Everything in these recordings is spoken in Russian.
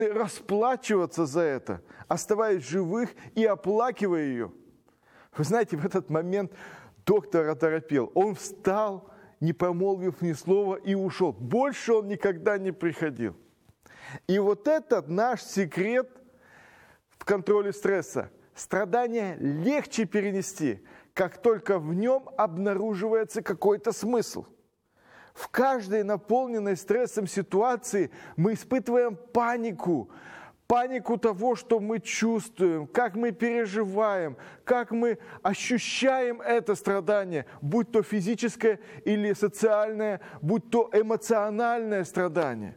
расплачиваться за это, оставаясь живых и оплакивая ее. Вы знаете, в этот момент доктор оторопел. Он встал, не промолвив ни слова, и ушел. Больше он никогда не приходил. И вот этот наш секрет в контроле стресса. Страдания легче перенести, как только в нем обнаруживается какой-то смысл. В каждой наполненной стрессом ситуации мы испытываем панику того, что мы чувствуем, как мы переживаем, как мы ощущаем это страдание, будь то физическое или социальное, будь то эмоциональное страдание.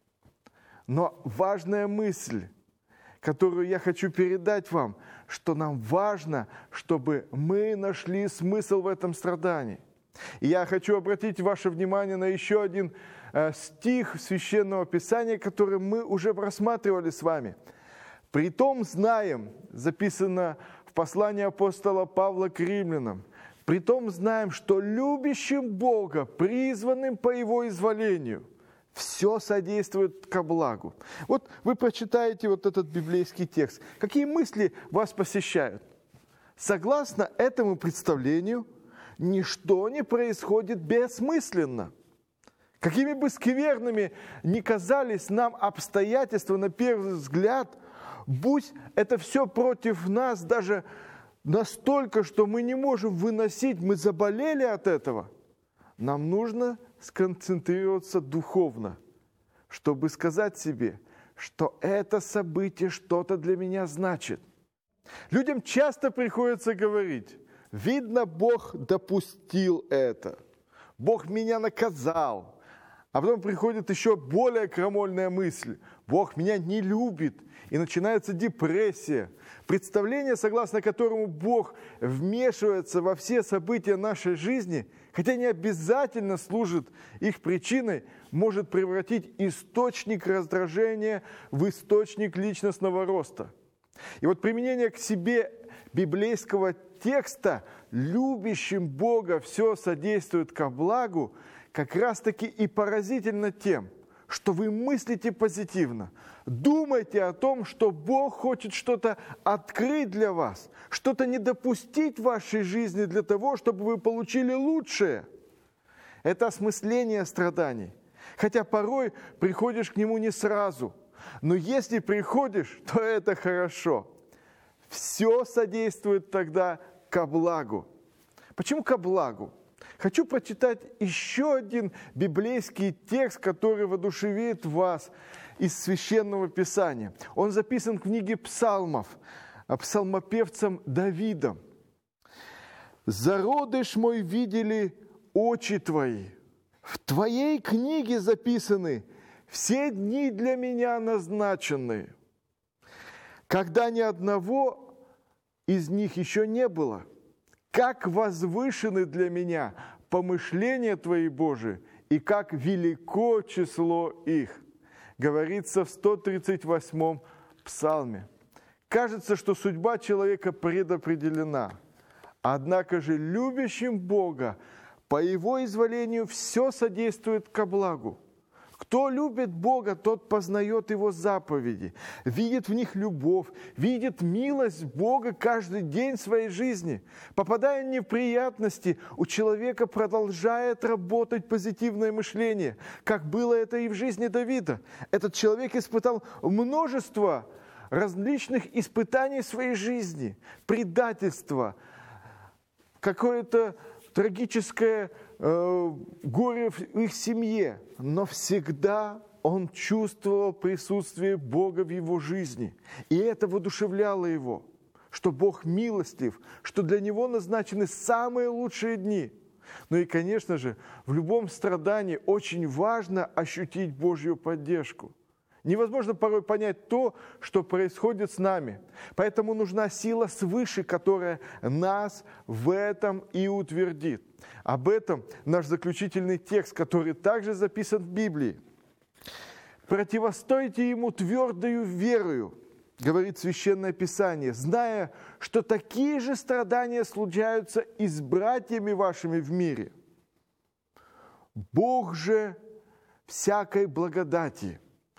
Но важная мысль, которую я хочу передать вам, что нам важно, чтобы мы нашли смысл в этом страдании. И я хочу обратить ваше внимание на еще один стих Священного Писания, который мы уже рассматривали с вами. «Притом знаем», записано в послании апостола Павла к римлянам, «притом знаем, что любящим Бога, призванным по Его изволению, все содействует ко благу». Вот вы прочитаете вот этот библейский текст. Какие мысли вас посещают? Согласно этому представлению, ничто не происходит бессмысленно. Какими бы скверными ни казались нам обстоятельства на первый взгляд, будь это все против нас даже настолько, что мы не можем выносить, мы заболели от этого, нам нужно сконцентрироваться духовно, чтобы сказать себе, что это событие что-то для меня значит. Людям часто приходится говорить: видно, Бог допустил это, Бог меня наказал. А потом приходит еще более крамольная мысль: Бог меня не любит, и начинается депрессия. Представление, согласно которому Бог вмешивается во все события нашей жизни, хотя не обязательно служит их причиной, может превратить источник раздражения в источник личностного роста. И вот применение к себе библейского текста «любящим Бога все содействует ко благу» как раз-таки и поразительно тем, что вы мыслите позитивно, думайте о том, что Бог хочет что-то открыть для вас, что-то не допустить в вашей жизни для того, чтобы вы получили лучшее. Это осмысление страданий. Хотя порой приходишь к нему не сразу, но если приходишь, то это хорошо. Все содействует тогда ко благу. Почему ко благу? Хочу прочитать еще один библейский текст, который воодушевит вас из Священного Писания. Он записан в книге Псалмов, псалмопевцем Давидом. «Зародыш мой видели очи твои, в твоей книге записаны все дни для меня назначенные, когда ни одного из них еще не было. Как возвышены для меня помышления Твои, Божии, и как велико число их», говорится в 138-м псалме. Кажется, что судьба человека предопределена. Однако же любящим Бога по Его изволению все содействует ко благу. Кто любит Бога, тот познает Его заповеди, видит в них любовь, видит милость Бога каждый день своей жизни. Попадая в неприятности, у человека продолжает работать позитивное мышление, как было это и в жизни Давида. Этот человек испытал множество различных испытаний в своей жизни, предательство, какое-то трагическое горе в их семье, но всегда он чувствовал присутствие Бога в его жизни. И это воодушевляло его, что Бог милостив, что для него назначены самые лучшие дни. Ну и, конечно же, в любом страдании очень важно ощутить Божью поддержку. Невозможно порой понять то, что происходит с нами. Поэтому нужна сила свыше, которая нас в этом и утвердит. Об этом наш заключительный текст, который также записан в Библии. «Противостойте ему твердою верою», говорит Священное Писание, «зная, что такие же страдания случаются и с братьями вашими в мире. Бог же всякой благодати,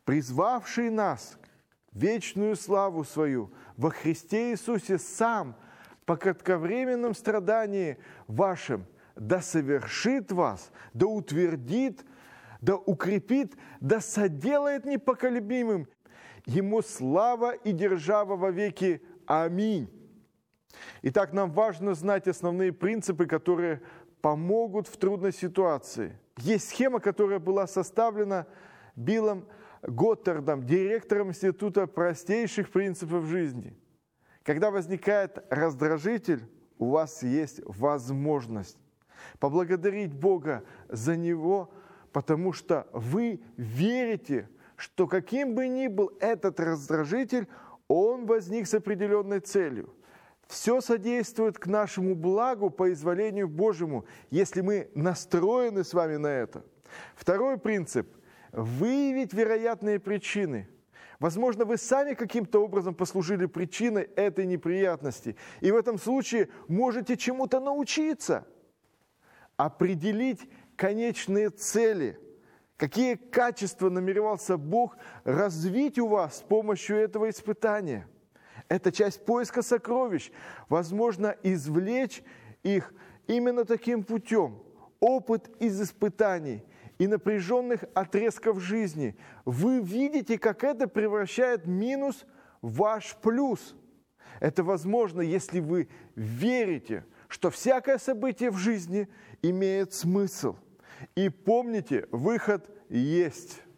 призвавший нас в вечную славу свою во Христе Иисусе сам по кратковременном страдании вашим, да совершит вас, да утвердит, да укрепит, да соделает непоколебимым. Ему слава и держава во веки. Аминь. Итак, нам важно знать основные принципы, которые помогут в трудной ситуации. Есть схема, которая была составлена Биллом Готтардом, директором Института простейших принципов жизни. Когда возникает раздражитель, у вас есть возможность поблагодарить Бога за него, потому что вы верите, что каким бы ни был этот раздражитель, он возник с определенной целью. Все содействует к нашему благу по изволению Божьему, если мы настроены с вами на это. Второй принцип – выявить вероятные причины. Возможно, вы сами каким-то образом послужили причиной этой неприятности, и в этом случае можете чему-то научиться. Определить конечные цели, какие качества намеревался Бог развить у вас с помощью этого испытания. Это часть поиска сокровищ. Возможно, извлечь их именно таким путем. Опыт из испытаний и напряженных отрезков жизни. Вы видите, как это превращает минус в ваш плюс. Это возможно, если вы верите, что всякое событие в жизни имеет смысл. И помните, выход есть.